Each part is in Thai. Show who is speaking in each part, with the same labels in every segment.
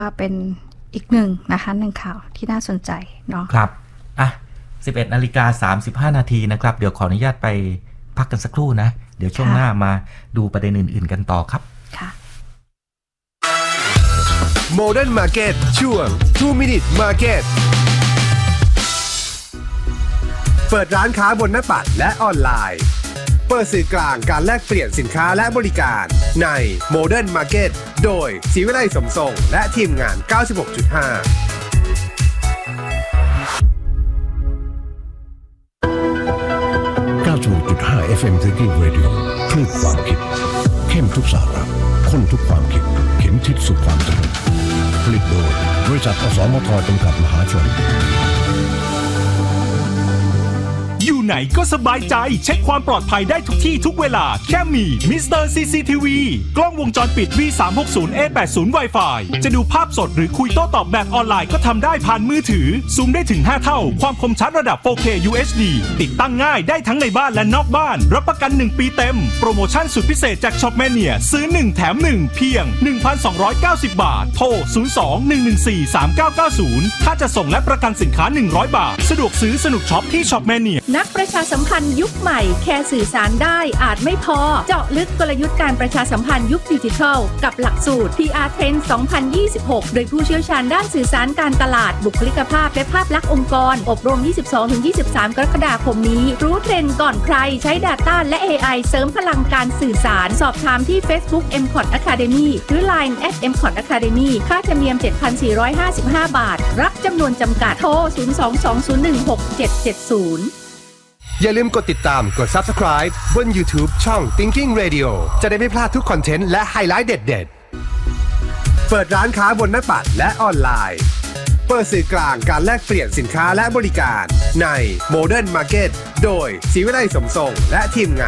Speaker 1: เป็นอีกหนึ่งนะคะหนึ่งข่าวที่น่าสนใจเนาะ
Speaker 2: ครับ11:35 นาทีนะครับเดี๋ยวขออนุญาตไปพักกันสักครู่นะเดี๋ยวช่วงหน้ามาดูประเด็นอื่นๆกันต่อครับ
Speaker 1: ค่ะ
Speaker 3: Modern Market ช่วง 2 Minute Market เปิดร้านค้าบนหน้าปัดและออนไลน์เปิดสื่อกลางการแลกเปลี่ยนสินค้าและบริการใน Modern Market โดยศรีวิไลสมทรงและทีมงาน 96.5
Speaker 4: FM Thinking Radio คลื่นความคิดเข้มทุกสาระข้นทุกความคิดเข็มทิศสู่ความสนุกผลิตโดยบริษัทอสมทจำกัดมหาชน
Speaker 5: อยู่ไหนก็สบายใจเช็คความปลอดภัยได้ทุกที่ทุกเวลาแค่มีมิสเตอร์ CCTV กล้องวงจรปิด V360A80 Wi-Fi จะดูภาพสดหรือคุยโต้ตอบแบบออนไลน์ก็ทำได้ผ่านมือถือซูมได้ถึง5เท่าความคมชัดระดับ 4K UHD ติดตั้งง่ายได้ทั้งในบ้านและนอกบ้านรับประกัน1ปีเต็มโปรโมชั่นสุดพิเศษจาก Shopmania ซื้อ1แถม1เพียง 1,290 บาทโทร 02-114-3990 ถ้าจะส่งและประกันสินค้า100 บาทสะดวกซื้อสนุกช็อปที่ Shopmania
Speaker 6: นักประชาสัมพันธ์ยุคใหม่แค่สื่อสารได้อาจไม่พอเจาะลึกกลยุทธ์การประชาสัมพันธ์ยุคดิจิทัลกับหลักสูตร PR Trend 2026 โดยผู้เชี่ยวชาญด้านสื่อสารการตลาดบุคลิกภาพและภาพลักษณ์องค์กรอบรม 22-23 กรกฎาคมนี้รู้เทรนด์ก่อนใครใช้ Data และ AI เสริมพลังการสื่อสารสอบถามที่ Facebook MCOT Academy หรือ Line @MCOT Academy ค่าธรรมเนียม 7,455 บาทรับจำนวนจำกัดโทร 02-2016-770
Speaker 3: อย่าลืมกดติดตามกด Subscribe บน YouTube ช่อง Thinking Radio จะได้ไม่พลาดทุกคอนเทนต์และไฮไลท์เด็ดๆเปิดร้านค้าบนหน้าปัดและออนไลน์เปิดสื่อกลางการแลกเปลี่ยนสินค้าและบริการใน Modern Market โดยศรีวิไลสมทรงและทีมงาน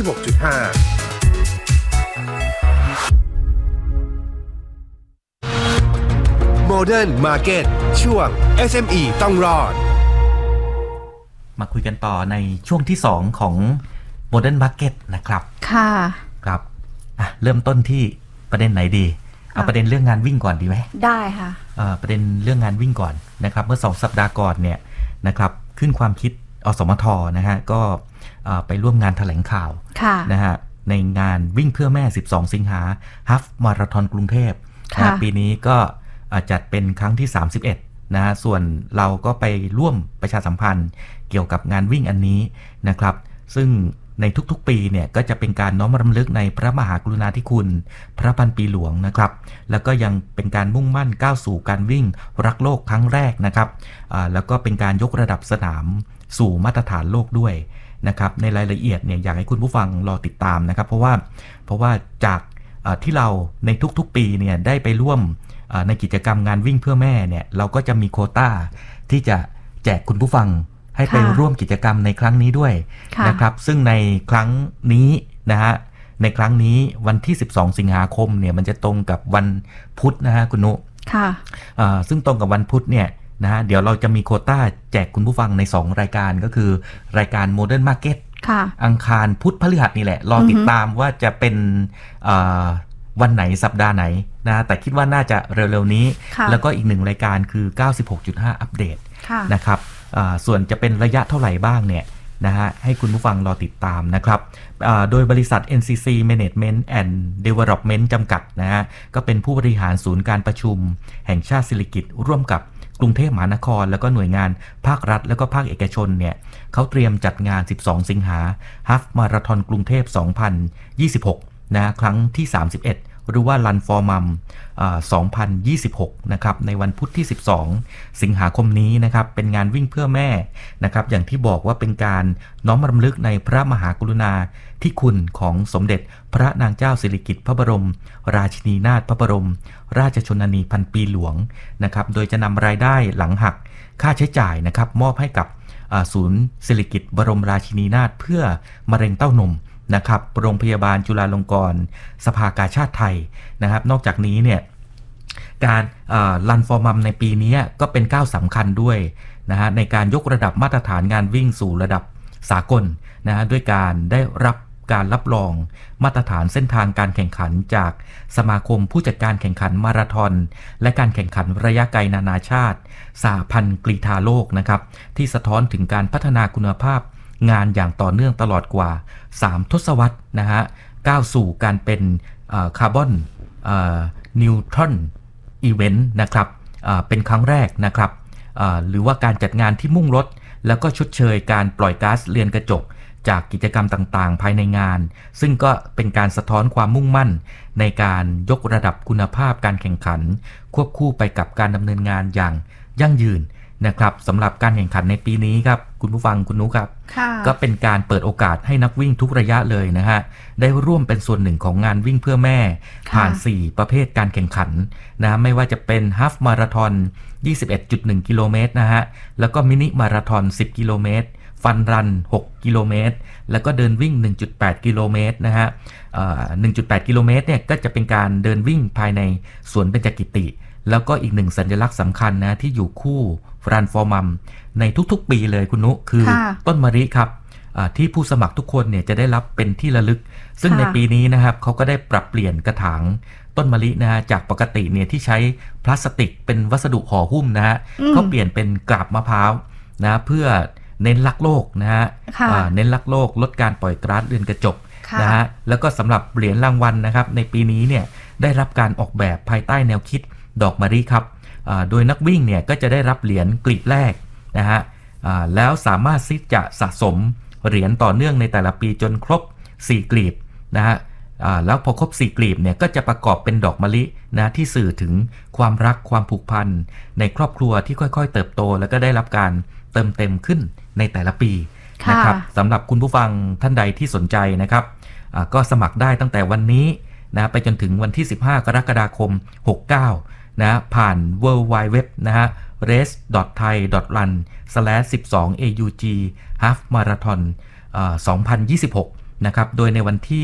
Speaker 3: 96.5 Modern Market ช่วง SME ต้องรอด
Speaker 2: มาคุยกันต่อในช่วงที่2ของ Modern Market นะครับ
Speaker 1: ค่ะ
Speaker 2: ครับเริ่มต้นที่ประเด็นไหนดีเอาประเด็นเรื่องงานวิ่งก่อนดีไหม
Speaker 1: ได้ค่ะ
Speaker 2: ประเด็นเรื่องงานวิ่งก่อนนะครับเมื่อ2สัปดาห์ก่อนเนี่ยนะครับขึ้นความคิดอสมทนะฮะก็ไปร่วมงานแถลงข่าวนะฮะในงานวิ่งเพื่อแม่12สิงหาฮัฟมาราธอนกรุงเทพปีนี้ก็จัดเป็นครั้งที่31นะส่วนเราก็ไปร่วมประชาสัมพันธ์เกี่ยวกับงานวิ่งอันนี้นะครับซึ่งในทุกๆปีเนี่ยก็จะเป็นการน้อมรำลึกในพระมหากรุณาธิคุณพระพันปีหลวงนะครับแล้วก็ยังเป็นการมุ่งมั่นก้าวสู่การวิ่งรักโลกครั้งแรกนะครับแล้วก็เป็นการยกระดับสนามสู่มาตรฐานโลกด้วยนะครับในรายละเอียดเนี่ยอยากให้คุณผู้ฟังรอติดตามนะครับเพราะว่าจากที่เราในทุกๆปีเนี่ยได้ไปร่วมในกิจกรรมงานวิ่งเพื่อแม่เนี่ยเราก็จะมีโควต้าที่จะแจกคุณผู้ฟังให้ไปร่วมกิจกรรมในครั้งนี้ด้วยนะครับซึ่งในครั้งนี้นะฮะในครั้งนี้วันที่12สิงหาคมเนี่ยมันจะตรงกับวันพุธนะฮะคุณนุ
Speaker 1: ค่ะ
Speaker 2: ซึ่งตรงกับวันพุธเนี่ยนะฮะเดี๋ยวเราจะมีโควต้าแจกคุณผู้ฟังใน2รายการก็คือรายการ Modern Market อังคารพุธพฤหัสนี่แหละรอติดตามว่าจะเป็นวันไหนสัปดาห์ไหนนะแต่คิดว่าน่าจะเร็วๆนี้แล้วก็อีก1รายการคือ 96.5 อัปเดตนะครับส่วนจะเป็นระยะเท่าไหร่บ้างเนี่ยนะฮะให้คุณผู้ฟังรอติดตามนะครับโดยบริษัท NCC Management and Development จำกัดนะฮะก็เป็นผู้บริหารศูนย์การประชุมแห่งชาติสิริกิติ์ร่วมกับกรุงเทพมหานครแล้วก็หน่วยงานภาครัฐแล้วก็ภาคเอกชนเนี่ยเขาเตรียมจัดงาน12สิงหาฮัฟมาราธอนกรุงเทพ2026นะครั้งที่31หรือว่า Run for Mom 2026นะครับในวันพุธที่12สิงหาคมนี้นะครับเป็นงานวิ่งเพื่อแม่นะครับอย่างที่บอกว่าเป็นการน้อมรำลึกในพระมหากรุณาธิคุณของสมเด็จพระนางเจ้าสิริกิติ์พระบรมราชินีนาถพระบรมราชชนนีพันปีหลวงนะครับโดยจะนำรายได้หลังหักค่าใช้จ่ายนะครับมอบให้กับศูนย์สิริกิติ์บรมราชินีนาถเพื่อมะเร็งเต้านมนะครับโรงพยาบาลจุฬาลงกรณ์สภากาชาดไทยนะครับนอกจากนี้เนี่ยการRun for Momในปีนี้ก็เป็นก้าวสำคัญด้วยนะฮะในการยกระดับมาตรฐานงานวิ่งสู่ระดับสากลนะฮะด้วยการได้รับการรับรองมาตรฐานเส้นทางการแข่งขันจากสมาคมผู้จัดการแข่งขันมาราธอนและการแข่งขันระยะไกลนานาชาติสหพันธ์กรีฑาโลกนะครับที่สะท้อนถึงการพัฒนาคุณภาพงานอย่างต่อเนื่องตลอดกว่า3 ทศวรรษนะฮะก้าวสู่การเป็นคาร์บอนนิวทรอนอีเวนต์นะครับเป็นครั้งแรกนะครับหรือว่าการจัดงานที่มุ่งลดแล้วก็ชดเชยการปล่อยก๊าซเรือนกระจกจากกิจกรรมต่างๆภายในงานซึ่งก็เป็นการสะท้อนความมุ่งมั่นในการยกระดับคุณภาพการแข่งขันควบคู่ไปกับการดำเนินงานอย่างยั่งยืนนะครับสำหรับการแข่งขันในปีนี้ครับคุณผู้ฟังคุณนุครับก็เป็นการเปิดโอกาสให้นักวิ่งทุกระยะเลยนะฮะได้ร่วมเป็นส่วนหนึ่งของงานวิ่งเพื่อแม่ผ่าน4ประเภทการแข่งขันนะไม่ว่าจะเป็นฮาล์ฟมาราธอน 21.1 กิโลเมตรนะฮะแล้วก็มินิมาราธอน10 กิโลเมตรฟันรัน6 กิโลเมตรแล้วก็เดินวิ่ง 1.8 กิโลเมตรนะฮะ1.8 กิโลเมตรเนี่ยก็จะเป็นการเดินวิ่งภายในสวนเบญจกิติแล้วก็อีกหนึ่งสัญลักษณ์สำคัญนะที่อยู่คู่รันฟอร์มัมในทุกๆปีเลยคุณนุคือต้นมะลิครับที่ผู้สมัครทุกคนเนี่ยจะได้รับเป็นที่ระลึกซึ่งในปีนี้นะครับเขาก็ได้ปรับเปลี่ยนกระถางต้นมะลินะฮะจากปกติเนี่ยที่ใช้พลาสติกเป็นวัสดุห่อหุ้มนะฮะเขาเปลี่ยนเป็นกาบมะพร้าวนะเพื่อเน้นรักโลกนะฮะเน้นรักโลกลดการปล่อยก๊าซเรือนกระจกนะฮะแล้วก็สำหรับเหรียญรางวัลนะครับในปีนี้เนี่ยได้รับการออกแบบภายใต้แนวคิดดอกมะลิครับโดยนักวิ่งเนี่ยก็จะได้รับเหรียญกลีบแรกนะฮะแล้วสามารถที่จะสะสมเหรียญต่อเนื่องในแต่ละปีจนครบ4 กลีบนะฮะแล้วพอครบ4 กลีบเนี่ยก็จะประกอบเป็นดอกมะลินะที่สื่อถึงความรักความผูกพันในครอบครัวที่ค่อยๆเติบโตแล้วก็ได้รับการเติมเต็มขึ้นในแต่ละปีนะครับสำหรับคุณผู้ฟังท่านใดที่สนใจนะครับก็สมัครได้ตั้งแต่วันนี้นะไปจนถึงวันที่15 กรกฎาคม 69นะผ่าน www นะฮะ race.thai.run/12aug half marathon 2026นะครับโดยในวันที่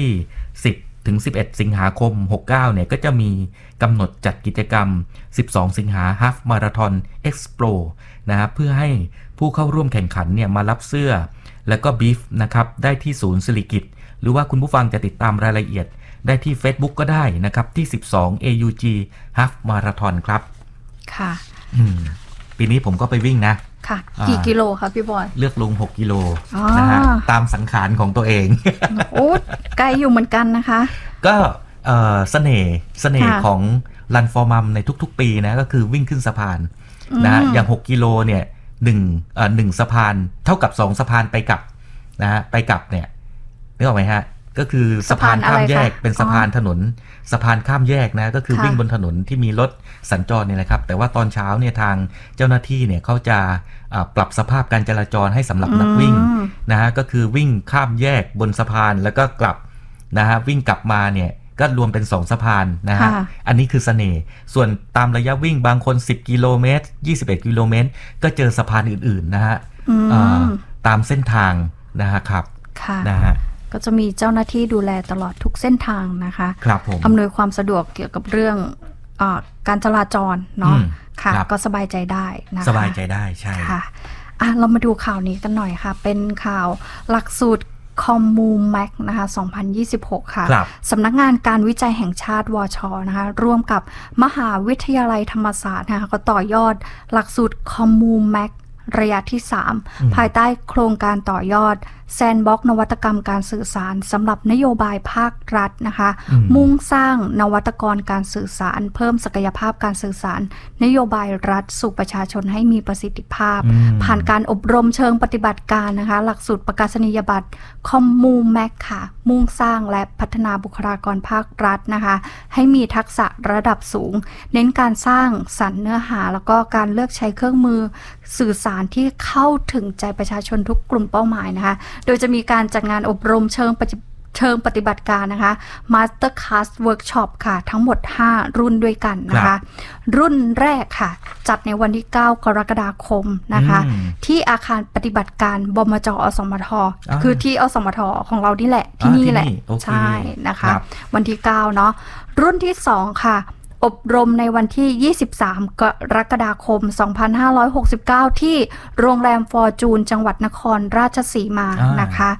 Speaker 2: 10 ถึง 11 สิงหาคม 69เนี่ยก็จะมีกำหนดจัดกิจกรรม12 สิงหา half marathon expo นะฮะเพื่อให้ผู้เข้าร่วมแข่งขันเนี่ยมารับเสื้อแล้วก็บีฟนะครับได้ที่ศูนย์สิริกิติ์หรือว่าคุณผู้ฟังจะติดตามรายละเอียดได้ที่ Facebook ก็ได้นะครับที่12 AUG Half Marathon ครับ
Speaker 1: ค่ะ
Speaker 2: ปีนี้ผมก็ไปวิ่งนะ
Speaker 1: ค่ะกี่กิโลครับพี่บอย
Speaker 2: เลือกลง6 กิโลนะฮะตามสังขารของตัวเอง
Speaker 1: โอ้ไกลอยู่เหมือนกันนะคะ
Speaker 2: ก็เสน่ห์ของ Run for Mum ในทุกๆปีนะก็คือวิ่งขึ้นสะพานนะอย่าง6 กิโลเนี่ย1สะพานเท่ากับ2สะพานไปกลับนะฮะไปกลับเนี่ยนึกออกไหมฮะก็คือสะพานข้ามแยกเป็นสะพานถนนสะพานข้ามแยกนะก็คือวิ่งบนถนนที่มีรถสัญจรเนี่ยนะครับแต่ว่าตอนเช้าเนี่ยทางเจ้าหน้าที่เนี่ยเขาจะปรับสภาพการจราจรให้สำหรับนักวิ่งนะฮะก็คือวิ่งข้ามแยกบนสะพานแล้วก็กลับนะฮะวิ่งกลับมาเนี่ยก็รวมเป็น2สะพานนะฮะอันนี้คือเสน่ห์ส่วนตามระยะวิ่งบางคน10 กิโลเมตร21 กิโลเมตรก็เจอสะพานอื่นๆนะฮะตามเส้นทางนะฮะครับนะฮะ
Speaker 1: ก็จะมีเจ้าหน้าที่ดูแลตลอดทุกเส้นทางนะคะ
Speaker 2: ครับผม
Speaker 1: อำนวยความสะดวกเกี่ยวกับเรื่องการจราจรเนาะค่ะก็สบายใจได้นะคะ
Speaker 2: สบายใจได้ใช่
Speaker 1: ค่ะเรามาดูข่าวนี้กันหน่อยค่ะเป็นข่าวหลักสูตรคอมมูแม็กนะคะ2026ค่ะสำนักงานการวิจัยแห่งชาติวชนะคะร่วมกับมหาวิทยาลัยธรรมศาสตร์นะคะก็ต่อยอดหลักสูตรคอมมูแม็กระยะที่3ภายใต้โครงการต่อยอดแซนด์บ็อกซ์นวัตกรรมการสื่อสารสำหรับนโยบายภาครัฐนะคะมุ่งสร้างนวัตกรการสื่อสารเพิ่มศักยภาพการสื่อสารนโยบายรัฐสู่ประชาชนให้มีประสิทธิภาพผ่านการอบรมเชิงปฏิบัติการนะคะหลักสูตรประกาศนียบัตรคอมมูแม็กค่ะมุ่งสร้างและพัฒนาบุคลากรภาครัฐนะคะให้มีทักษะระดับสูงเน้นการสร้างสรรค์เนื้อหาแล้วก็การเลือกใช้เครื่องมือสื่อสารที่เข้าถึงใจประชาชนทุกกลุ่มเป้าหมายนะคะโดยจะมีการจัดงานอบรมเชิงปฏิบัติการนะคะ Master Class Workshop ค่ะทั้งหมด5รุ่นด้วยกันนะคะรุ่นแรกค่ะจัดในวันที่9 กรกฎาคมนะคะที่อาคารปฏิบัติการบมจ.อสมท.คือที่อสมท.ของเรานี่แหละที่นี่แหละใช่นะคะวันที่9เนาะรุ่นที่2ค่ะอบรมในวันที่23 กรกฎาคม 2569ที่โรงแรมฟอร์จูนจังหวัดนครราชสีมานะคะ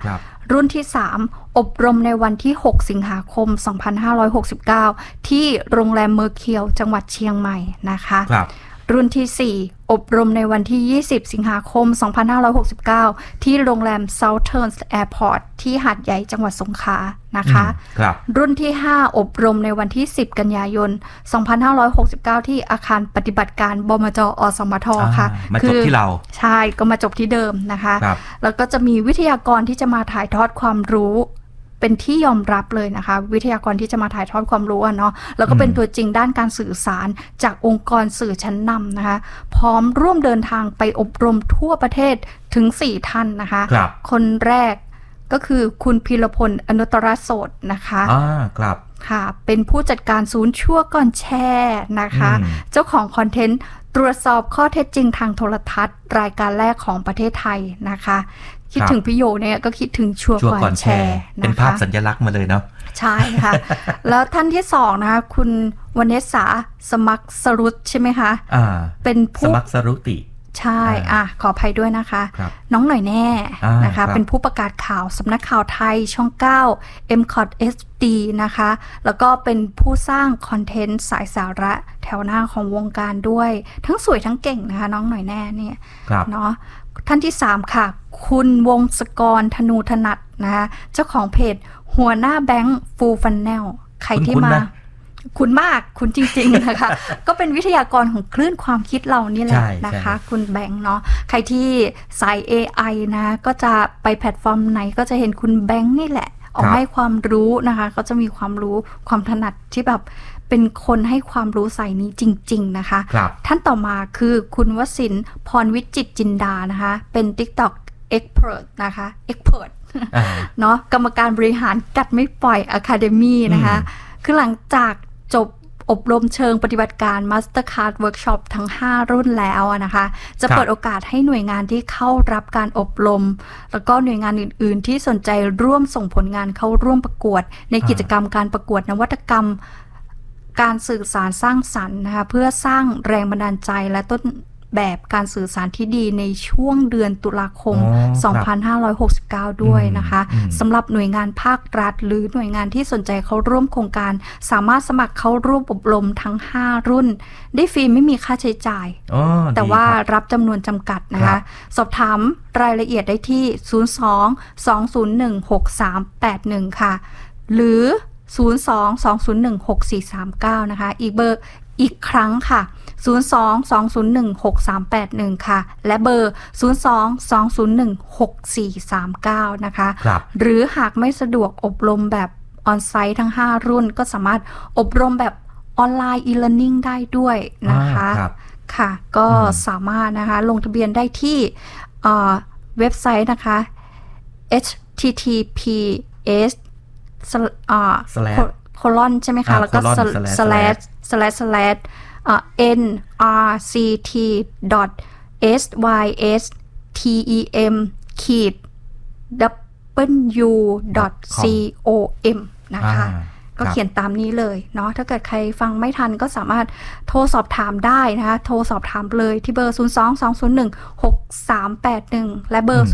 Speaker 1: รุ่นที่3อบรมในวันที่6สิงหาคม2569ที่โรงแรมเมอร์เคียวจังหวัดเชียงใหม่นะคะรุ่นที่4อบรมในวันที่20สิงหาคม2569ที่โรงแรม Southern Airport ที่หาดใหญ่จังหวัดสงขลานะคะรุ่นที่5อบรมในวันที่10กันยายน2569ที่อาคารปฏิบัติการบมจ.อสมทค่ะ
Speaker 2: มาจบที่เรา
Speaker 1: ใช่ก็มาจบที่เดิมนะคะแล้วก็จะมีวิทยากรที่จะมาถ่ายทอดความรู้เป็นที่ยอมรับเลยนะคะวิทยากรที่จะมาถ่ายทอดความรู้เนาะแล้วก็เป็นตัวจริงด้านการสื่อสารจากองค์กรสื่อชั้นนำนะคะพร้อมร่วมเดินทางไปอบรมทั่วประเทศถึง4ท่านนะคะคนแรกก็คือคุณพีรพลอนุตตรโสตนะคะ
Speaker 2: ครับ
Speaker 1: ค่ะเป็นผู้จัดการศูนย์ชั่วก่อนแชร์นะคะเจ้าของคอนเทนต์ตรวจสอบข้อเท็จจริงทางโทรทัศน์รายการแรกของประเทศไทยนะคะคิดถึงพี่โยเนี่ยก็คิดถึงชั่วก่อนแชร์
Speaker 2: เป็นภาพสัญลักษณ์มาเลยเนาะ
Speaker 1: ใช่ค่ะ แล้วท่านที่2นะคะคุณวเนศาสมัครสรุตใช่ไหมคะเป็นผู้
Speaker 2: สมัครสรุติ
Speaker 1: ใช่ขออภัยด้วยนะคะน้องหน่อยแน่นะคะเป็นผู้ประกาศข่าวสำนักข่าวไทยช่อง9 MCOT SD นะคะแล้วก็เป็นผู้สร้างคอนเทนต์สายสาระแถวหน้าของวงการด้วยทั้งสวยทั้งเก่งนะคะน้องหน่อยแน่เนี่ยเนาะท่านที่3ค่ะคุณวงศกรธนูถนัดนะคะเจ้าของเพจหัวหน้าแบงค์ฟูฟันแนลใครที่มาคุณมากคุณจริงๆนะคะ ก็เป็นวิทยากรของคลื่นความคิดเรานี่แหละนะคะคุณแบงค์เนาะใครที่สาย AI นะก็จะไปแพลตฟอร์มไหนก็จะเห็นคุณแบงค์นี่แหละออกให้ความรู้นะคะก็จะมีความรู้ความถนัดที่แบบเป็นคนให้ความรู้สายนี้จริงๆนะคะท่านต่อมาคือคุณวสินทร์พรวิจิตรจินดานะคะเป็น TikTok Expert นะคะ Expert เนาะกรรมการบริหารกัดไม่ปล่อย Academy นะคะคือหลังจากจบอบรมเชิงปฏิบัติการ Mastercard Workshop ทั้ง5รุ่นแล้วนะคะจะเปิดโอกาสให้หน่วยงานที่เข้ารับการอบรมแล้วก็หน่วยงานอื่นๆที่สนใจร่วมส่งผลงานเข้าร่วมประกวดในกิจกรรมการประกวดนวัตกรรมการสื่อสารสร้างสรรค์นะคะเพื่อสร้างแรงบันดาลใจและต้นแบบการสื่อสารที่ดีในช่วงเดือนตุลาคม 2569 ด้วยนะคะสำหรับหน่วยงานภาครัฐหรือหน่วยงานที่สนใจเข้าร่วมโครงการสามารถสมัครเข้าร่วมอบรมทั้ง5รุ่นได้ฟรีไม่มีค่าใช้จ่ายแต่ว่ารับจำนวนจำกัดนะคะสอบถามรายละเอียดได้ที่ 02-201-6381 ค่ะหรือ 02-201-6439 นะคะอีกครั้งค่ะ 02-201-6381 ค่ะและเบอร์ 02-201-6439 นะคะหรือหากไม่สะดวกอบรมแบบออนไซต์ทั้ง5รุ่นก็สามารถอบรมแบบออนไลน์ e-learning ได้ด้วยนะคะค่ะก็สามารถนะคะลงทะเบียนได้ที่เว็บไซต์นะคะ https colon ใช่ไหมคะแล้วก็ nrct.systems-w.com นะคะก็เขียนตามนี้เลยเนาะถ้าเกิดใครฟังไม่ทันก็สามารถโทรสอบถามได้นะคะโทรสอบถามเลยที่เบอร์ 02-201-6381 และเบอร์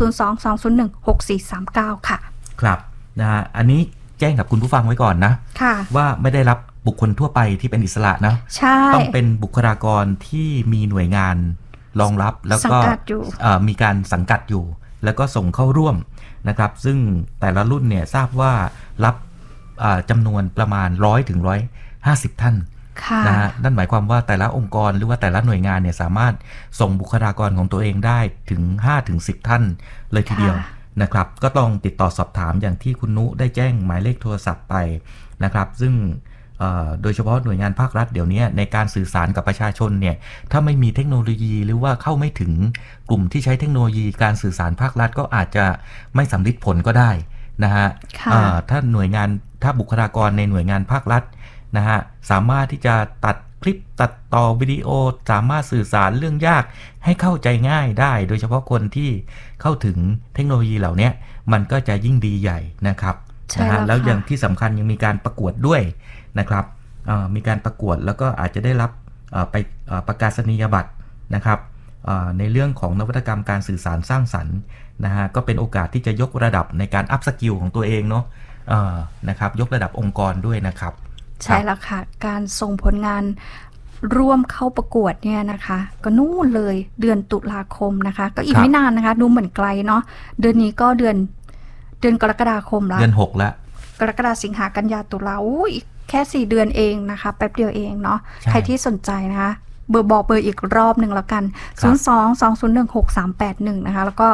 Speaker 1: 02-201-6439 ค่ะ
Speaker 2: ครับนะฮะอันนี้แจ้งกับคุณผู้ฟังไว้ก่อนนะว่าไม่ได้รับบุคคลทั่วไปที่เป็นอิสระนะต้องเป็นบุคลากรที่มีหน่วยงานรองรับแล้วก็มีการสังกัดอยู่แล้วก็ส่งเข้าร่วมนะครับซึ่งแต่ละรุ่นเนี่ยทราบว่ารับจำนวนประมาณ100 ถึง 150 ท่านนะฮะนั่นหมายความว่าแต่ละองค์กรหรือว่าแต่ละหน่วยงานเนี่ยสามารถส่งบุคลากรของตัวเองได้ถึง 5-10 ท่านเลยทีเดียวนะครับก็ต้องติดต่อสอบถามอย่างที่คุณนุได้แจ้งหมายเลขโทรศัพท์ไปนะครับซึ่งโดยเฉพาะหน่วยงานภาครัฐเดี๋ยวนี้ในการสื่อสารกับประชาชนเนี่ยถ้าไม่มีเทคโนโลยีหรือว่าเข้าไม่ถึงกลุ่มที่ใช้เทคโนโลยีการสื่อสารภาครัฐก็อาจจะไม่สำลิดผลก็ได้นะฮะถ้าบุคลากรในหน่วยงานภาครัฐนะฮะสามารถที่จะตัดคลิปตัดต่อวิดีโอสามารถสื่อสารเรื่องยากให้เข้าใจง่ายได้โดยเฉพาะคนที่เข้าถึงเทคโนโลยีเหล่านี้มันก็จะยิ่งดีใหญ่นะครับนะฮะแล้วอย่างที่สำคัญยังมีการประกวดด้วยนะครับมีการประกวดแล้วก็อาจจะได้รับไปประกาศนียบัตรนะครับในเรื่องของนวัตกรรมการสื่อสารสร้างสรรค์นะฮะก็เป็นโอกาสที่จะยกระดับในการอัพสกิลของตัวเองเนาะนะครับยกระดับองค์กรด้วยนะครับ
Speaker 1: ใช่แล้วค่ะการส่งผลงานร่วมเข้าประกวดเนี่ยนะคะก็นู่นเลยเดือนตุลาคมนะคะก็อีกไม่นานนะคะดูเหมือนไกลเนาะเดือนนี้ก็เดือนกรกฎาคมแล้ว
Speaker 2: เดือน6แล้ว
Speaker 1: กรกฎาสิงหากันยาตุลาอีกแค่4เดือนเองนะคะแป๊บเดียวเองเนาะใครที่สนใจนะคะบอกเบอร์อีกรอบหนึ่งแล้วกัน02-201-6381นะคะแล้วก็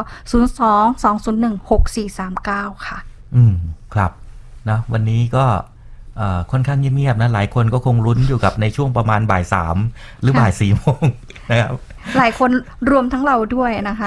Speaker 1: 02-201-6439ค่ะ
Speaker 2: ครับนะวันนี้ก็ค่อนข้างเงียบๆนะหลายคนก็คงลุ้นอยู่กับในช่วงประมาณบ่าย3หรือบ่าย4โมงนะครับ
Speaker 1: หลายคนรวมทั้งเราด้วยนะคะ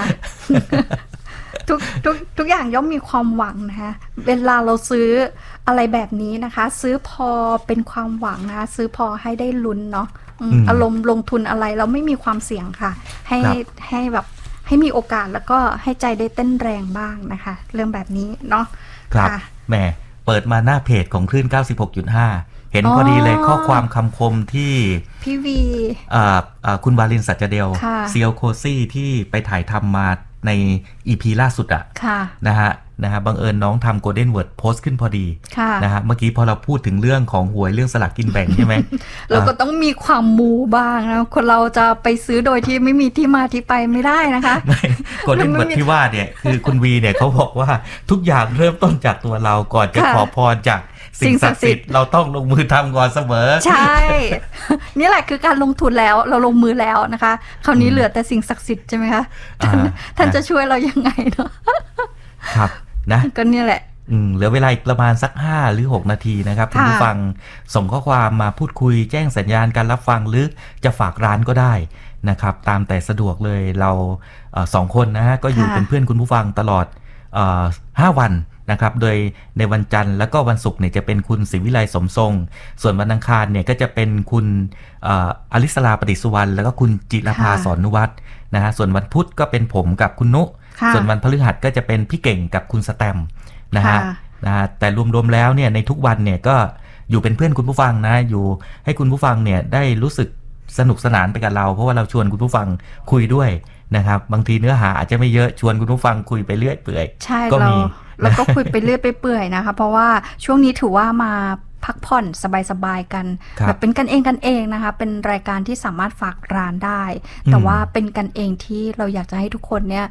Speaker 1: ทุกอย่างย่อมมีความหวังนะคะเวลาเราซื้ออะไรแบบนี้นะคะซื้อพอเป็นความหวังนะคะซื้อพอให้ได้ลุ้นเนาะอารมณ์ลงทุนอะไรเราไม่มีความเสี่ยงค่ะให้แบบให้มีโอกาสแล้วก็ให้ใจได้เต้นแรงบ้างนะคะเรื่องแบบนี้เนาะ
Speaker 2: ครับแหมเปิดมาหน้าเพจของคลื่น 96.5 เห็นพอดีเลยข้อความคำคมที่
Speaker 1: พี่วี
Speaker 2: คุณวาลินสัจเดลเซียวโคซี่ที่ไปถ่ายทำมาใน EP ล่าสุดนะฮะบังเอิญน้องทำ Golden Word โพสต์ขึ้นพอดีนะฮะเมื่อกี้พอเราพูดถึงเรื่องของหวยเรื่องสลากกินแบ่งใช่ไหม
Speaker 1: เราก็ต้องมีความมูบ้างนะคนเราจะไปซื้อโดยที่ไม่มีที่มาที่ไปไม่ได้นะคะ
Speaker 2: Golden Word ที่ว่าเนี่ยคือคุณวีเนี่ยเขาบอกว่าทุกอย่างเริ่มต้นจากตัวเราก่อนจะขอพรจากสิ่งศักดิ์สิทธิ์เราต้องลงมือทำก่อนเสมอ
Speaker 1: ใช่นี่แหละคือการลงทุนแล้วเราลงมือแล้วนะคะคราวนี้เหลือแต่สิ่งศักดิ์สิทธิ์ใช่ไหมคะท่านจะช่วยเรายังไงเนาะ
Speaker 2: ครับนะ
Speaker 1: ก็นี่แหละ
Speaker 2: เหลือเวลาอีกประมาณสัก5หรือ6นาทีนะครับคุณผู้ฟังส่งข้อความมาพูดคุยแจ้งสัญญาณการรับฟังหรือจะฝากร้านก็ได้นะครับตามแต่สะดวกเลยเรา2คนนะฮะก็อยู่เป็นเพื่อนคุณผู้ฟังตลอด5วันนะครับโดยในวันจันทร์แล้วก็วันศุกร์เนี่ยจะเป็นคุณศรีวิไลสมทรงส่วนวันอังคารเนี่ยก็จะเป็นคุณอลิสลาประดิษฐ์สุวรรณแล้วก็คุณจิรภาสอนนุวัฒน์นะฮะส่วนวันพุธก็เป็นผมกับคุณนุส่วนวันพฤหัสก็จะเป็นพี่เก่งกับคุณสแตมนะฮะแต่รวมๆแล้วเนี่ยในทุกวันเนี่ยก็อยู่เป็นเพื่อนคุณผู้ฟังนะอยู่ให้คุณผู้ฟังเนี่ยได้รู้สึกสนุกสนานไปกับเราเพราะว่าเราชวนคุณผู้ฟังคุยด้วยนะครับบางทีเนื้อหาอาจจะไม่เยอะชวนคุณผู้ฟังคุยไปเรื่อยเปื่อย
Speaker 1: ก็มีแล้วก็คุยไปเรื่อยไปเปื่อยนะคะเพราะว่าช่วงนี้ถือว่ามาพักผ่อนสบายๆกันแบบเป็นกันเองนะคะเป็นรายการที่สามารถฝากร้านได้แต่ว่าเป็นกันเองที่เราอยากจะให้ทุกคนเนี่ย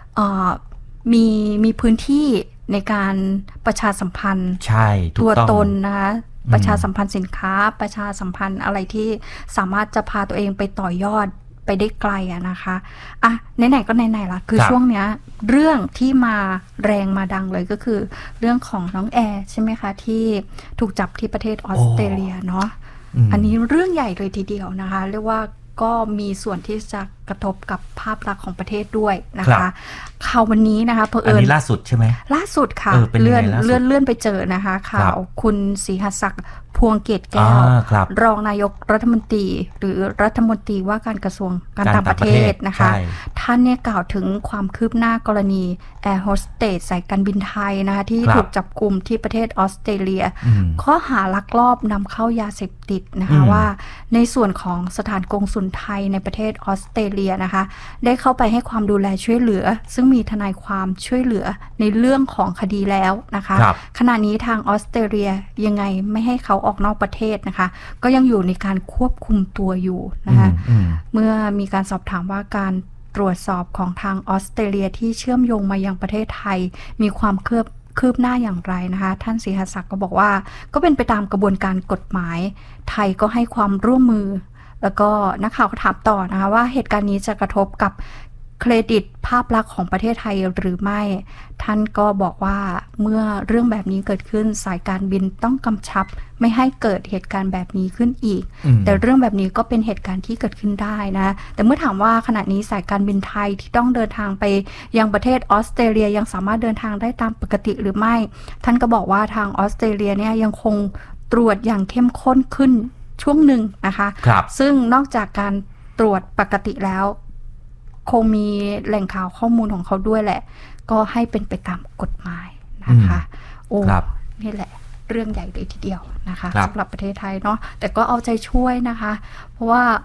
Speaker 1: มีพื้นที่ในการประชาสัมพันธ์ตัวตนนะคะประชาสัมพันธ์สินค้าประชาสัมพันธ์อะไรที่สามารถจะพาตัวเองไปต่อยอดไปได้ไกลนะคะไหนๆก็ไหนๆละคือช่วงเนี้ยเรื่องที่มาแรงมาดังเลยก็คือเรื่องของน้องแอร์ใช่ไหมคะที่ถูกจับที่ประเทศออสเตรเลียเนาะอันนี้เรื่องใหญ่เลยทีเดียวนะคะเรียกว่าก็มีส่วนที่จะกระทบกับภาพลักษณ์ของประเทศด้วยนะคะข่าววันนี้นะคะ
Speaker 2: อันนี้ล่าสุดใช่ไหม
Speaker 1: ล่าสุดค่ะเลื่อนไปเจอนะคะข่าวคุณศรีหศักดิ์พวงเกตแก้วรองนายกรัฐมนตรีหรือรัฐมนตรีว่าการกระทรวงการต่างประเทศนะคะท่านเนี่ยกล่าวถึงความคืบหน้ากรณีแอร์โฮสเตสสายการบินไทยนะคะที่ถูกจับกุมที่ประเทศออสเตรเลียข้อหาลักลอบนำเข้ายาเสพติดนะคะว่าในส่วนของสถานกงสุลไทยในประเทศออสเตรเลียนะคะได้เข้าไปให้ความดูแลช่วยเหลือซึ่งมีทนายความช่วยเหลือในเรื่องของคดีแล้วนะคะขณะนี้ทางออสเตรเลียยังไงไม่ให้เขาออกนอกประเทศนะคะก็ยังอยู่ในการควบคุมตัวอยู่นะคะเมื่อมีการสอบถามว่าการตรวจสอบของทางออสเตรเลียที่เชื่อมโยงมายังประเทศไทยมีความคืบหน้าอย่างไรนะคะท่านศรีหศักดิ์ก็บอกว่าก็เป็นไปตามกระบวนการกฎหมายไทยก็ให้ความร่วมมือแล้วก็นักข่าวก็ถามต่อนะคะว่าเหตุการณ์นี้จะกระทบกับเครดิตภาพลักษณ์ของประเทศไทยหรือไม่ท่านก็บอกว่าเมื่อเรื่องแบบนี้เกิดขึ้นสายการบินต้องกำชับไม่ให้เกิดเหตุการณ์แบบนี้ขึ้นอีกแต่เรื่องแบบนี้ก็เป็นเหตุการณ์ที่เกิดขึ้นได้นะแต่เมื่อถามว่าขณะนี้สายการบินไทยที่ต้องเดินทางไปยังประเทศออสเตรเลียยังสามารถเดินทางได้ตามปกติหรือไม่ท่านก็บอกว่าทางออสเตรเลียเนี่ยยังคงตรวจอย่างเข้มข้นขึ้นช่วงหนึ่งนะคะซึ่งนอกจากการตรวจปกติแล้วคงมีแหล่งข่าวข้อมูลของเขาด้วยแหละก็ให้เป็นไปตามกฎหมายนะคะโอ้นี่แหละเรื่องใหญ่เลยทีเดียวนะคะสำหรับประเทศไทยเนาะแต่ก็เอาใจช่วยนะคะเพราะว่า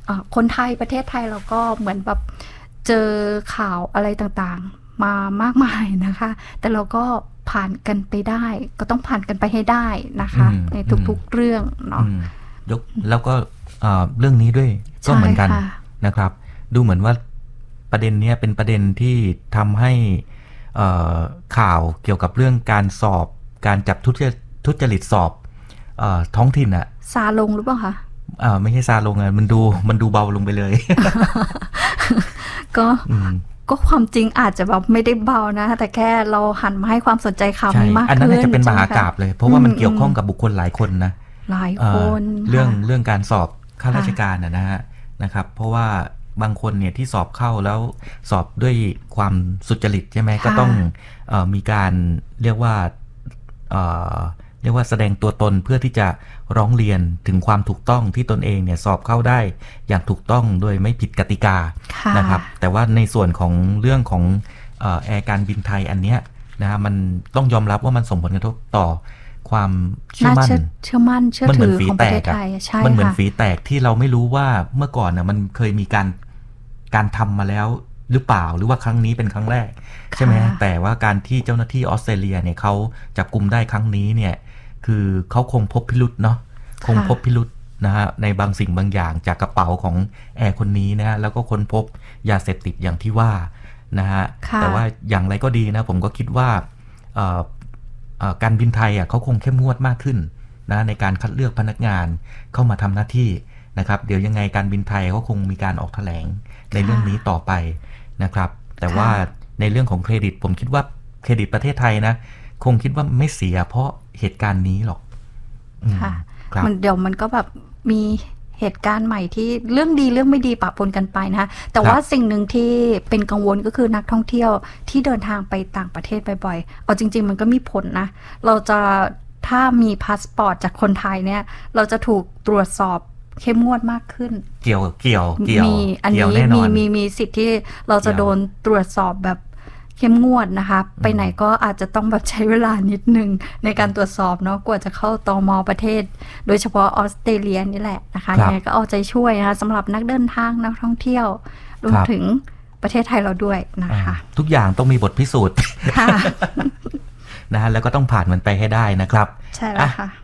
Speaker 1: คนไทยประเทศไทยเราก็เหมือนแบบเจอข่าวอะไรต่างๆมามากมายนะคะแต่เราก็ผ่านกันไปได้ก็ต้องผ่านกันไปให้ได้นะคะในทุกๆเรื่องเนาะ
Speaker 2: แล้วก็เรื่องนี้ด้วยก็เหมือนกันนะครับดูเหมือนว่าประเด็นนี้เป็นประเด็นที่ทำให้ข่าวเกี่ยวกับเรื่องการสอบการจับทุจริตสอบท้องถิ่นอะ
Speaker 1: ซาลงหรือเปล่าคะ
Speaker 2: ไม่ใช่ซาลงอะมันดูเบาลงไปเลย
Speaker 1: ก็ความจริงอาจจะแบบไม่ได้เบานะแต่แค่เราหันมาให้ความสนใจข่าวนี้มากขึ้น
Speaker 2: อันนั้นจะเป็นมหากาพย์เลยเพราะว่ามันเกี่ยวข้องกับบุคคลหลายคนนะ
Speaker 1: หลายคน
Speaker 2: เรื่องการสอบข้าราชการนะครับเพราะว่าบางคนเนี่ยที่สอบเข้าแล้วสอบด้วยความสุจริตใช่ไหมก็ต้องมีการเรียกว่าแสดงตัวตนเพื่อที่จะร้องเรียนถึงความถูกต้องที่ตนเองเนี่ยสอบเข้าได้อย่างถูกต้องโดยไม่ผิดกติกานะครับแต่ว่าในส่วนของเรื่องของแอร์การบินไทยอันเนี้ยนะมันต้องยอมรับว่ามันส่งผลกระทบต่อความเชื่อมั่น
Speaker 1: เชื่อถือของประเทศไทยใช่
Speaker 2: มันเหมือนฝีแตกที่เราไม่รู้ว่าเมื่อก่อนนะมันเคยมีการทำมาแล้วหรือเปล่าหรือว่าครั้งนี้เป็นครั้งแรกใช่ไหมแต่ว่าการที่เจ้าหน้าที่ออสเตรเลียเนี่ยเขาจับกุมได้ครั้งนี้เนี่ยคือเขาคงพบพิรุธเนาะคงพบพิรุธนะฮะในบางสิ่งบางอย่างจากกระเป๋าของแอร์คนนี้นะแล้วก็ค้นพบยาเสพติดอย่างที่ว่านะฮะแต่ว่าอย่างไรก็ดีนะผมก็คิดว่าการบินไทยเขาคงเข้มงวดมากขึ้นนะในการคัดเลือกพนักงานเข้ามาทำหน้าที่นะครับเดี๋ยวยังไงการบินไทยก็คงมีการออกแถลงในเรื่องนี้ต่อไปนะครับแต่ว่าในเรื่องของเครดิตผมคิดว่าเครดิตประเทศไทยนะคงคิดว่าไม่เสียเพราะเหตุการณ์นี้หรอก
Speaker 1: ค่ะมันเดี๋ยวมันก็แบบมีเหตุการณ์ใหม่ที่เรื่องดีเรื่องไม่ดีปะปนกันไปนะคะแต่ว่าสิ่งหนึ่งที่เป็นกังวลก็คือนักท่องเที่ยวที่เดินทางไปต่างประเทศบ่อยๆเอาจริงๆมันก็มีผลนะเราจะถ้ามีพาสปอร์ตจากคนไทยเนี่ยเราจะถูกตรวจสอบเข้มงวดมากขึ้น
Speaker 2: เกี่ยว
Speaker 1: มีอันนี้มีสิทธิ์ที่เราจะโดนตรวจสอบแบบเข้มงวดนะคะไปไหนก็อาจจะต้องแบบใช้เวลานิดนึงในการตรวจสอบเนาะกว่าจะเข้าตม.ประเทศโดยเฉพาะออสเตรเลียนี่แหละนะคะยังไงก็เอาใจช่วยนะคะสำหรับนักเดินทางนักท่องเที่ยวรวมถึงประเทศไทยเราด้วยนะคะ
Speaker 2: ทุกอย่างต้องมีบทพิสูจน์นะฮะแล้วก็ต้องผ่านมันไปให้ได้นะครับ
Speaker 1: ใช่แล้วค่ะ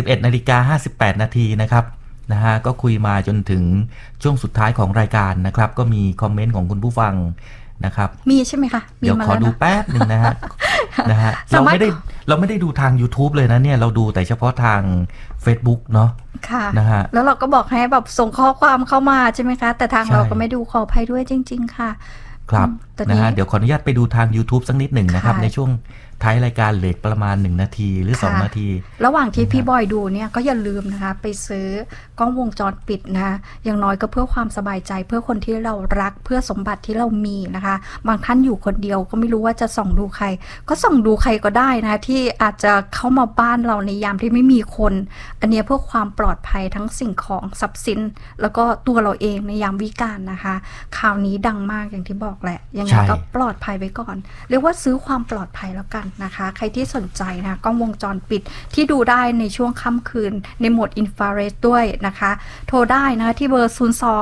Speaker 2: 11:58 นาทีนะครับนะฮะก็คุยมาจนถึงช่วงสุดท้ายของรายการนะครับก็มีคอมเมนต์ของคุณผู้ฟังนะครับ
Speaker 1: มีใช่ไหมคะ
Speaker 2: เดี๋ยวขอดูแป๊บนึงนะฮะเราไม่ได้ดูทาง YouTube เลยนะเนี่ยเราดูแต่เฉพาะทาง Facebook เนาะ
Speaker 1: ค่ะนะฮะแล้วเราก็บอกให้แบบส่งข้อความเข้ามาใช่ไหมคะแต่ทางเราก็ไม่ดูขออภัยด้วยจริงๆค่ะ
Speaker 2: ครับนะฮะเดี๋ยวขออนุญาตไปดูทาง YouTube สักนิดหนึ่งนะครับในช่วงท้ายรายการเหลือประมาณ1นาทีหรือ2นาที
Speaker 1: ระหว่างที่พี่บอยดูเนี่ยก็อย่าลืมนะคะไปซื้อกล้องวงจรปิดนะอย่างน้อยก็เพื่อความสบายใจเพื่อคนที่เรารักเพื่อสมบัติที่เรามีนะคะบางท่านอยู่คนเดียวก็ไม่รู้ว่าจะส่องดูใครก็ส่องดูใครก็ได้นะที่อาจจะเข้ามาบ้านเราในยามที่ไม่มีคนอันนี้เพื่อความปลอดภัยทั้งสิ่งของทรัพย์สินแล้วก็ตัวเราเองในยามวิกาลนะคะข่าวนี้ดังมากอย่างที่บอกแหละยังไงก็ปลอดภัยไว้ก่อนเรียกว่าซื้อความปลอดภัยแล้วกันนะคะใครที่สนใจนะกล้องวงจรปิดที่ดูได้ในช่วงค่ำคืนในโหมดอินฟราเรดด้วยนะคะโทรได้นะที่เบอร์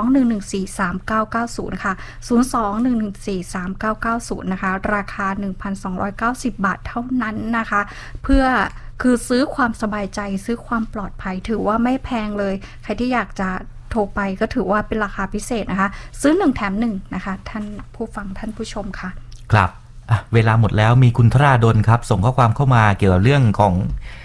Speaker 1: 02-114-3990 ค่ะ 02-114-3990 นะคะราคา 1,290 บาทเท่านั้นนะคะเพื่อคือซื้อความสบายใจซื้อความปลอดภัยถือว่าไม่แพงเลยใครที่อยากจะโทรไปก็ถือว่าเป็นราคาพิเศษนะคะซื้อ1แถม1นะคะท่านผู้ฟังท่านผู้ชมค่ะ
Speaker 2: ครับเวลาหมดแล้วมีคุณธราดลครับส่งข้อความเข้ามาเกี่ยวกับเรื่องของ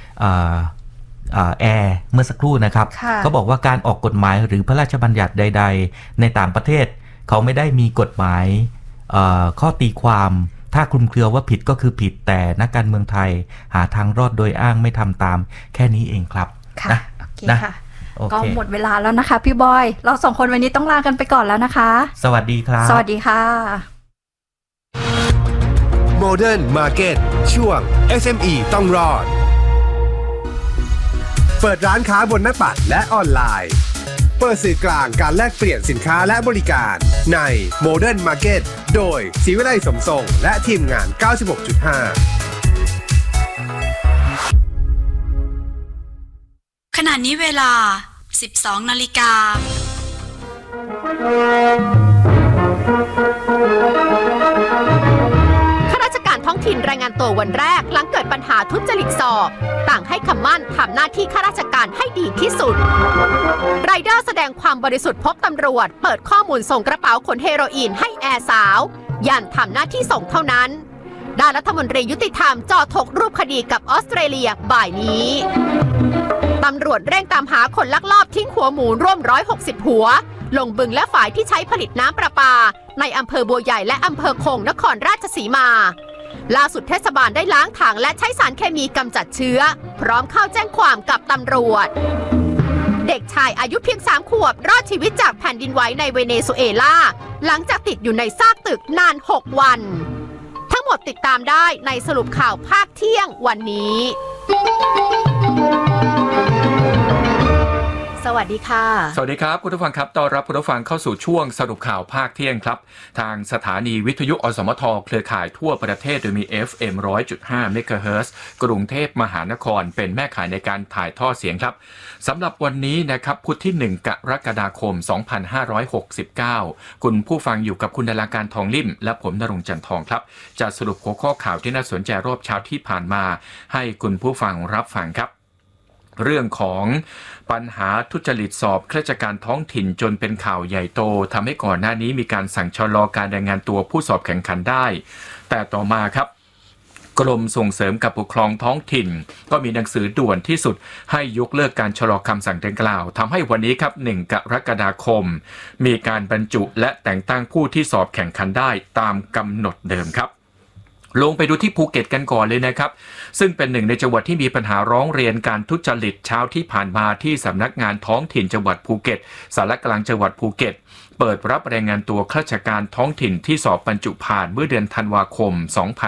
Speaker 2: แอร์เมื่อสักครู่นะครับเขาบอกว่าการออกกฎหมายหรือพระราชบัญญัติใดๆในต่างประเทศเขาไม่ได้มีกฎหมายข้อตีความถ้าคลุมเครือว่าผิดก็คือผิดแต่นักการเมืองไทยหาทางรอดโดยอ้างไม่ทำตามแค่นี้เองครับ
Speaker 1: นะโอเคค่ะก็หมดเวลาแล้วนะคะพี่บอยเราสองคนวันนี้ต้องลากันไปก่อนแล้วนะคะ
Speaker 2: สวัสดีครับ
Speaker 1: สวัสดีค่ะ
Speaker 3: Modern Market ช่วง SME ต้องรอดเปิดร้านค้าบนหน้าปัดและออนไลน์เปิดสื่อกลางการแลกเปลี่ยนสินค้าและบริการใน Modern Market โดยศรีวิไลสมทรงและทีมงาน 96.5
Speaker 7: ขณะนี้เวลา 12:00 น. ท้องถิ่นรายงานตัววันแรกหลังเกิดปัญหาทุจริตสอบต่างให้คำมั่นทำหน้าที่ข้าราชการให้ดีที่สุดไรเดอร์แสดงความบริสุทธิ์พบตำรวจเปิดข้อมูลส่งกระเป๋าขนเฮโรอีนให้แอร์สาวยันทำหน้าที่ส่งเท่านั้นด้านรัฐมนตรียุติธรรมจ่อถกรูปคดีกับออสเตรเลียบ่ายนี้ตำรวจเร่งตามหาคนลักลอบทิ้งหัวหมูร่วม160หัวลงบึงและฝายที่ใช้ผลิตน้ำประปาในอำเภอบัวใหญ่และอำเภอคงนครราชสีมาล่าสุดเทศบาลได้ล้างถังและใช้สารเคมีกำจัดเชื้อพร้อมเข้าแจ้งความกับตำรวจเด็กชายอายุเพียง3 ขวบรอดชีวิตจากแผ่นดินไหวในเวเนซุเอลาหลังจากติดอยู่ในซากตึกนาน6 วันทั้งหมดติดตามได้ในสรุปข่าวภาคเที่ยงวันนี้สวัสดีค่ะ
Speaker 8: สวัสดีครับคุณผู้ฟังครับต้อนรับคุณผู้ฟังเข้าสู่ช่วงสรุปข่าวภาคเที่ยงครับทางสถานีวิทยุอสมทเครือข่ายทั่วประเทศโดยมี FM 100.5 เมกะเฮิรตซ์กรุงเทพมหานครเป็นแม่ข่ายในการถ่ายทอดเสียงครับสำหรับวันนี้นะครับพุธที่1 กรกฎาคม 2569คุณผู้ฟังอยู่กับคุณดาราการทองลิ่มและผมณรงค์จันทร์ทองครับจะสรุปหัวข้อข่าวที่น่าสนใจรอบเช้าที่ผ่านมาให้คุณผู้ฟังรับฟังครับเรื่องของปัญหาทุจริตสอบข้าราชการท้องถิ่นจนเป็นข่าวใหญ่โตทำให้ก่อนหน้านี้มีการสั่งชะลอการรายงานตัวผู้สอบแข่งขันได้แต่ต่อมาครับกรมส่งเสริมการปกครองท้องถิ่นก็มีหนังสือด่วนที่สุดให้ยกเลิกการชะลอคำสั่งดังกล่าวทำให้วันนี้ครับ1 กรกฎาคมมีการบรรจุและแต่งตั้งผู้ที่สอบแข่งขันได้ตามกำหนดเดิมครับลงไปดูที่ภูเก็ตกันก่อนเลยนะครับซึ่งเป็นหนึ่งในจังหวัดที่มีปัญหาร้องเรียนการทุจริตเช้าที่ผ่านมาที่สำนักงานท้องถิ่นจังหวัดภูเก็ตสารกลางจังหวัดภูเก็ตเปิดรับรายงานตัวข้าราชการท้องถิ่นที่สอบบรรจุผ่านเมื่อเดือนธันวาคม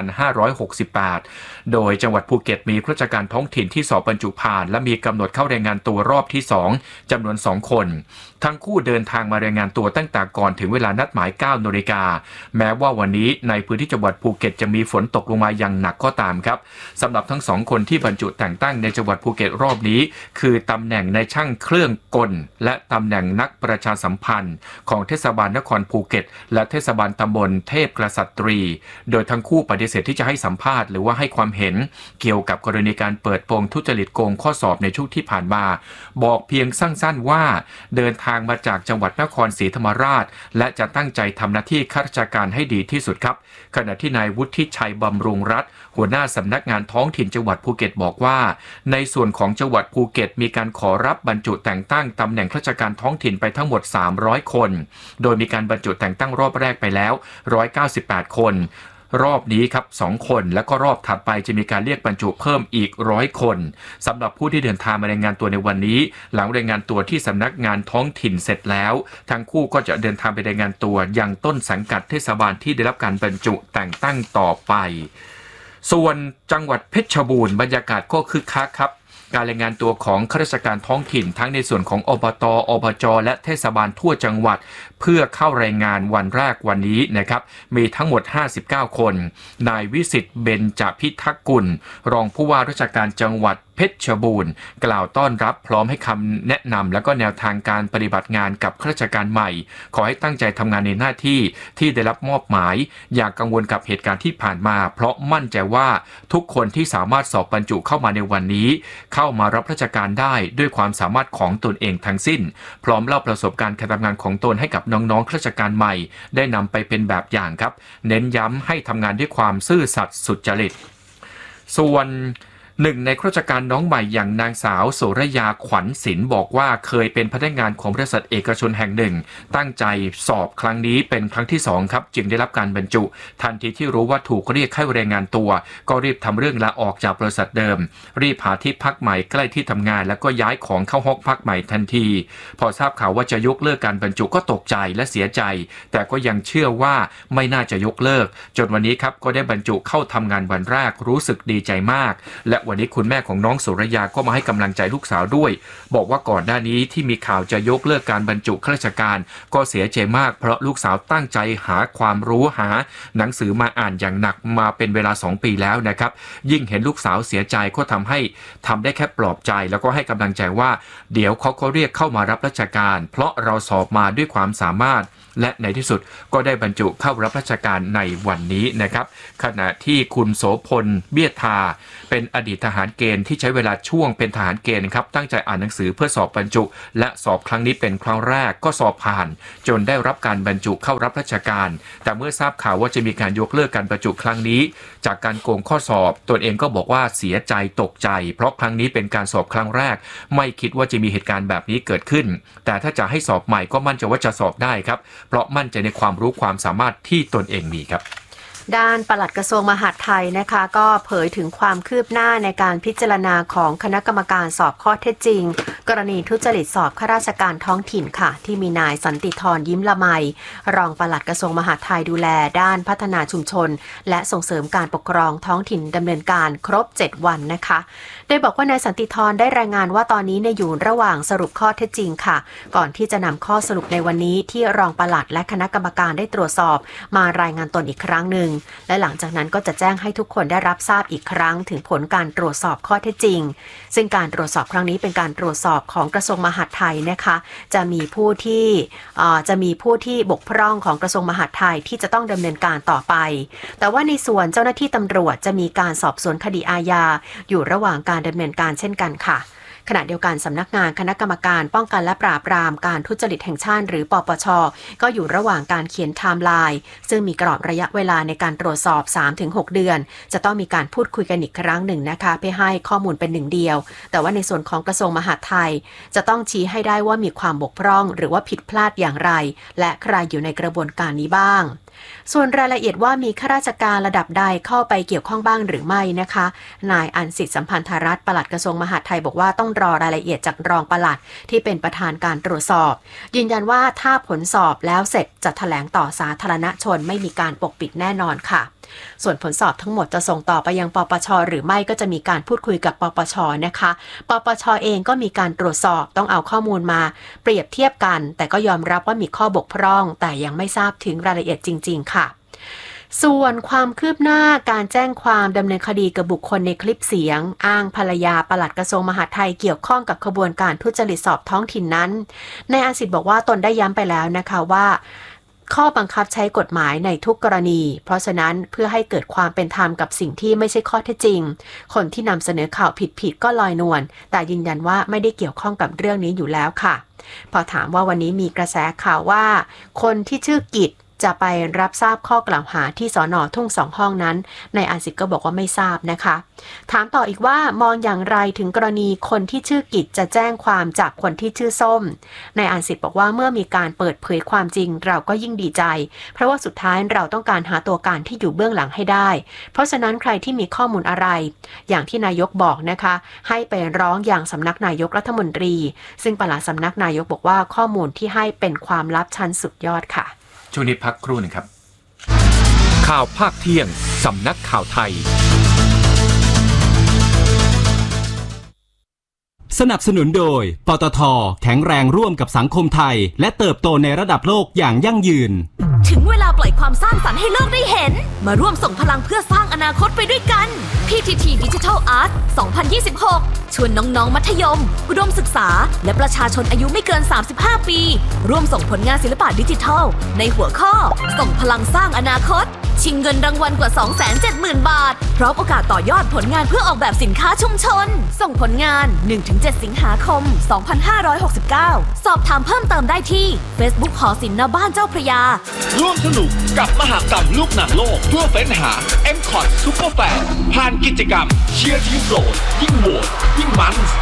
Speaker 8: 2568 โดยจังหวัดภูเก็ตมีข้าราชการท้องถิ่นที่สอบบรรจุผ่านและมีกำหนดเข้ารายงานตัวรอบที่2จำนวน2คนทั้งคู่เดินทางมารายงานตัวตั้งแต่ก่อนถึงเวลานัดหมาย 9 น.แม้ว่าวันนี้ในพื้นที่จังหวัดภูเก็ตจะมีฝนตกลงมาอย่างหนักก็ตามครับสำหรับทั้ง2คนที่บรรจุแต่งตั้งในจังหวัดภูเก็ตรอบนี้คือตำแหน่งในช่างเครื่องกลและตำแหน่งนักประชาสัมพันธ์ของเทศบาลนครภูเก็ตและเทศบาลตำบลเทพกษัตรีโดยทั้งคู่ปฏิเสธที่จะให้สัมภาษณ์หรือว่าให้ความเห็นเกี่ยวกับกรณีการเปิดโปงทุจริตโกงข้อสอบในช่วงที่ผ่านมาบอกเพียงสั้นๆว่าเดินทางมาจากจังหวัดนครศรีธรรมราชและจะตั้งใจทำหน้าที่ข้าราชการให้ดีที่สุดครับขณะที่นายวุฒิชัยบำรุงรัตน์หัวหน้าสำนักงานท้องถิ่นจังหวัดภูเก็ตบอกว่าในส่วนของจังหวัดภูเก็ตมีการขอรับบรรจุแต่งตั้งตำแหน่งข้าราชการท้องถิ่นไปทั้งหมด300คนโดยมีการบรรจุแต่งตั้งรอบแรกไปแล้ว198คนรอบนี้ครับ2คนแล้วก็รอบถัดไปจะมีการเรียกบรรจุเพิ่มอีก100คนสำหรับผู้ที่เดินทางมารายงานตัวในวันนี้หลังรายงานตัวที่สำนักงานท้องถิ่นเสร็จแล้วทั้งคู่ก็จะเดินทางไปรายงานตัวยังต้นสังกัดเทศบาลที่ได้รับการบรรจุแต่งตั้งต่อไปส่วนจังหวัดเพชรบูรณ์บรรยากาศก็คึกคักครับการรายงานตัวของข้าราชการท้องถิ่นทั้งในส่วนของอบต.อบจ.และเทศบาลทั่วจังหวัดเพื่อเข้ารายงานวันแรกวันนี้นะครับมีทั้งหมด59คนนายวิสิทธิ์เบญจพิทักษ์กุลรองผู้ว่าราชการจังหวัดเพชรบูรณ์กล่าวต้อนรับพร้อมให้คำแนะนำและก็แนวทางการปฏิบัติงานกับข้าราชการใหม่ขอให้ตั้งใจทำงานในหน้าที่ที่ได้รับมอบหมายอย่ากังวลกับเหตุการณ์ที่ผ่านมาเพราะมั่นใจว่าทุกคนที่สามารถสอบบรรจุเข้ามาในวันนี้เข้ามารับราชการได้ด้วยความสามารถของตนเองทั้งสิ้นพร้อมเล่าประสบการณ์การทำงานของตนให้กับน้องๆข้าราชการใหม่ได้นำไปเป็นแบบอย่างครับเน้นย้ำให้ทำงานด้วยความซื่อสัตย์สุจริตส่วนหนึ่งในข้าราชการน้องใหม่อย่างนางสาวโสรยาขวัญศิลป์บอกว่าเคยเป็นพนักงานของบริษัทเอกชนแห่งหนึ่งตั้งใจสอบครั้งนี้เป็นครั้งที่2ครับจึงได้รับการบรรจุทันทีที่รู้ว่าถูกเรียกให้รายงานตัวก็รีบทำเรื่องลาออกจากบริษัทเดิมรีบหาที่พักใหม่ใกล้ที่ทำงานแล้วก็ย้ายของเข้าห้องพักใหม่ทันทีพอทราบข่าวว่าจะยกเลิกการบรรจุก็ตกใจและเสียใจแต่ก็ยังเชื่อว่าไม่น่าจะยกเลิกจนวันนี้ครับก็ได้บรรจุเข้าทำงานวันแรกรู้สึกดีใจมากและวันนี้คุณแม่ของน้องสุรยาก็มาให้กำลังใจลูกสาวด้วยบอกว่าก่อนหน้านี้ที่มีข่าวจะยกเลิกการบรรจุข้าราชการก็เสียใจมากเพราะลูกสาวตั้งใจหาความรู้หาหนังสือมาอ่านอย่างหนักมาเป็นเวลา2 ปีแล้วนะครับยิ่งเห็นลูกสาวเสียใจก็ทำได้แค่ปลอบใจแล้วก็ให้กำลังใจว่าเดี๋ยวเขาก็เรียกเข้ามารับราชการเพราะเราสอบมาด้วยความสามารถและในที่สุดก็ได้บรรจุเข้ารับราชการในวันนี้นะครับขณะที่คุณโสพลเบี้ยทาเป็นอดีตทหารเกณฑ์ที่ใช้เวลาช่วงเป็นทหารเกณฑ์ครับตั้งใจอ่านหนังสือเพื่อสอบบรรจุและสอบครั้งนี้เป็นครั้งแรกก็สอบผ่านจนได้รับการบรรจุเข้ารับราชการแต่เมื่อทราบข่าวว่าจะมีการยกเลิกการบรรจุครั้งนี้จากการโกงข้อสอบตนเองก็บอกว่าเสียใจตกใจเพราะครั้งนี้เป็นการสอบครั้งแรกไม่คิดว่าจะมีเหตุการณ์แบบนี้เกิดขึ้นแต่ถ้าจะให้สอบใหม่ก็มั่นใจว่าจะสอบได้ครับเพราะมั่นใจในความรู้ความสามารถที่ตนเองมีครับ
Speaker 9: ด้านปลัดกระทรวงมหาดไทยนะคะก็เผยถึงความคืบหน้าในการพิจารณาของคณะกรรมการสอบข้อเท็จจริงกรณีทุจริตสอบข้าราชการท้องถิ่นค่ะที่มีนายสันติธรยิ้มละไมรองปลัดกระทรวงมหาดไทยดูแลด้านพัฒนาชุมชนและส่งเสริมการปกครองท้องถิ่นดำเนินการครบ7 วันนะคะโดยบอกว่านายสันติธรได้รายงานว่าตอนนี้อยู่ระหว่างสรุปข้อเท็จจริงค่ะก่อนที่จะนำข้อสรุปในวันนี้ที่รองปลัดและคณะกรรมการได้ตรวจสอบมารายงานตนอีกครั้งหนึ่งและหลังจากนั้นก็จะแจ้งให้ทุกคนได้รับทราบอีกครั้งถึงผลการตรวจสอบข้อเท็จจริงซึ่งการตรวจสอบครั้งนี้เป็นการตรวจสอบของกระทรวงมหาดไทยนะคะจะมีผู้ที่บกพร่องของกระทรวงมหาดไทยที่จะต้องดำเนินการต่อไปแต่ว่าในส่วนเจ้าหน้าที่ตำรวจจะมีการสอบสวนคดีอาญาอยู่ระหว่างการดำเนินการเช่นกันค่ะขณะเดียวกันสำนักงานคณะกรรมการป้องกันและปราบปรามการทุจริตแห่งชาติหรือปปช.ก็อยู่ระหว่างการเขียนไทม์ไลน์ซึ่งมีกรอบระยะเวลาในการตรวจสอบ 3-6 เดือนจะต้องมีการพูดคุยกันอีกครั้งหนึ่งนะคะเพื่อให้ข้อมูลเป็นหนึ่งเดียวแต่ว่าในส่วนของกระทรวงมหาดไทยจะต้องชี้ให้ได้ว่ามีความบกพร่องหรือว่าผิดพลาดอย่างไรและใครอยู่ในกระบวนการนี้บ้างส่วนรายละเอียดว่ามีข้าราชการระดับใดเข้าไปเกี่ยวข้องบ้างหรือไม่นะคะนายอัญสิทธิ์สัมพันธรัตน์ปลัดกระทรวงมหาดไทยบอกว่าต้องรอรายละเอียดจากรองปลัดที่เป็นประธานการตรวจสอบยืนยันว่าถ้าผลสอบแล้วเสร็จจะแถลงต่อสาธารณชนไม่มีการปกปิดแน่นอนค่ะส่วนผลสอบทั้งหมดจะส่งต่อไปยังปปช.หรือไม่ก็จะมีการพูดคุยกับปปช.นะคะปปช.เองก็มีการตรวจสอบต้องเอาข้อมูลมาเปรียบเทียบกันแต่ก็ยอมรับว่ามีข้อบกพร่องแต่ยังไม่ทราบถึงรายละเอียดจริงๆค่ะส่วนความคืบหน้าการแจ้งความดำเนินคดีกับบุคคลในคลิปเสียงอ้างภรรยาปลัดกระทรวงมหาดไทยเกี่ยวข้องกับขบวนการทุจริตสอบท้องถิ่นนั้นนายอาสิทธิ์บอกว่าตนได้ย้ำไปแล้วนะคะว่าข้อบังคับใช้กฎหมายในทุกกรณีเพราะฉะนั้นเพื่อให้เกิดความเป็นธรรมกับสิ่งที่ไม่ใช่ข้อเท็จจริงคนที่นำเสนอข่าวผิดก็ลอยนวลแต่ยืนยันว่าไม่ได้เกี่ยวข้องกับเรื่องนี้อยู่แล้วค่ะพอถามว่าวันนี้มีกระแสข่าวว่าคนที่ชื่อกิจจะไปรับทราบข้อกล่าวหาที่สน.ทุ่ง2 ห้องนั้นนายอาสิทธิ์ก็บอกว่าไม่ทราบนะคะถามต่ออีกว่ามองอย่างไรถึงกรณีคนที่ชื่อกิจจะแจ้งความจากคนที่ชื่อส้มนายอาสิทธิ์บอกว่าเมื่อมีการเปิดเผยความจริงเราก็ยิ่งดีใจเพราะว่าสุดท้ายเราต้องการหาตัวการที่อยู่เบื้องหลังให้ได้เพราะฉะนั้นใครที่มีข้อมูลอะไรอย่างที่นายกบอกนะคะให้ไปร้องอย่างสำนักนายกรัฐมนตรีซึ่งปลัดสำนักนายกบอกว่าข้อมูลที่ให้เป็นความลับชั้นสุดยอดค่ะ
Speaker 8: ช่วงนี้พักครู่หนึ่งครับข่าวภาคเที่ยงสำนักข่าวไทย
Speaker 5: สนับสนุนโดยปตท.แข็งแรงร่วมกับสังคมไทยและเติบโตในระดับโลกอย่างยั่งยืน
Speaker 10: ถึงเวลาปล่อยความสร้างสรรค์ให้โลกได้เห็นมาร่วมส่งพลังเพื่อสร้างอนาคตไปด้วยกัน PTT Digital Art 2026 ชวนน้องๆมัธยมอุดมศึกษาและประชาชนอายุไม่เกิน35ปีร่วมส่งผลงานศิลปะดิจิทัลในหัวข้อส่งพลังสร้างอนาคตชิงเงินรางวัลกว่า 270,000 บาทพร้อมโอกาสต่อยอดผลงานเพื่อออกแบบสินค้าชุมชนส่งผลงาน 1-7 สิงหาคม 2569 สอบถามเพิ่มเติมได้ที่ Facebook หอศิลป์ณบ้านเจ้าพระยา
Speaker 11: ร่วมสนุกกับมหกรรมลูกหนังโลกเพื่อเฟ้นหา MCOT Super Fan ผ่านกิจกรรมเชียร์ทีมโปรดยิ่งโหวตยิ่งมัน